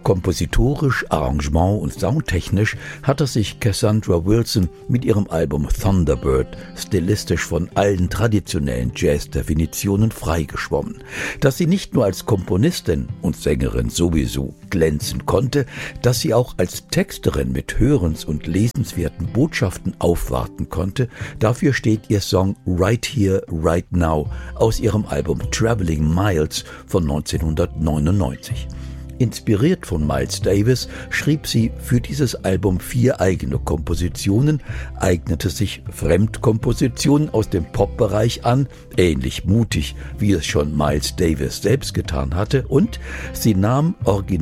Kompositorisch, arrangement- und soundtechnisch hatte sich Cassandra Wilson mit ihrem Album Thunderbird stilistisch von allen traditionellen Jazz-Definitionen freigeschwommen. Dass sie nicht nur als Komponistin und Sängerin sowieso glänzen konnte, dass sie auch als Texterin mit hörens- und lesenswerten Botschaften aufwarten konnte, dafür steht ihr Song Right Here, Right Now aus ihrem Album Traveling Miles von 1999. Inspiriert von Miles Davis schrieb sie für dieses Album 4 eigene Kompositionen, eignete sich Fremdkompositionen aus dem Pop-Bereich an, ähnlich mutig, wie es schon Miles Davis selbst getan hatte, und sie nahm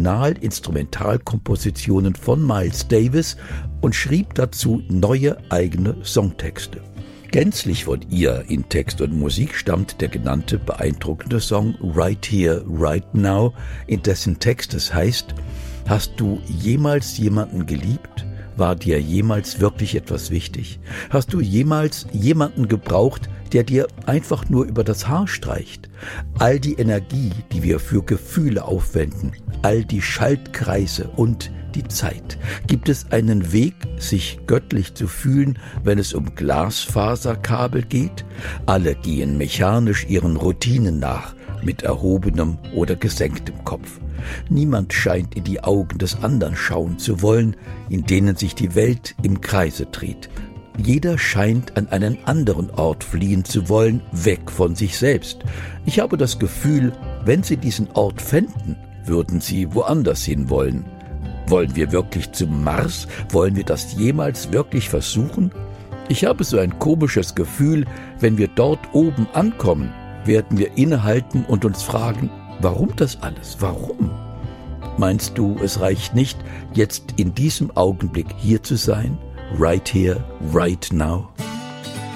Original-Instrumentalkompositionen von Miles Davis und schrieb dazu neue eigene Songtexte. Gänzlich von ihr in Text und Musik stammt der genannte beeindruckende Song Right Here, Right Now, in dessen Text es heißt: Hast du jemals jemanden geliebt? War dir jemals wirklich etwas wichtig? Hast du jemals jemanden gebraucht, der dir einfach nur über das Haar streicht? All die Energie, die wir für Gefühle aufwenden, all die Schaltkreise und die Zeit. Gibt es einen Weg, sich göttlich zu fühlen, wenn es um Glasfaserkabel geht? Alle gehen mechanisch ihren Routinen nach, mit erhobenem oder gesenktem Kopf. Niemand scheint in die Augen des anderen schauen zu wollen, in denen sich die Welt im Kreise dreht. Jeder scheint an einen anderen Ort fliehen zu wollen, weg von sich selbst. Ich habe das Gefühl, wenn sie diesen Ort fänden, würden sie woanders hin wollen. Wollen wir wirklich zum Mars? Wollen wir das jemals wirklich versuchen? Ich habe so ein komisches Gefühl, wenn wir dort oben ankommen, werden wir innehalten und uns fragen, warum das alles? Warum? Meinst du, es reicht nicht, jetzt in diesem Augenblick hier zu sein? Right here, right now?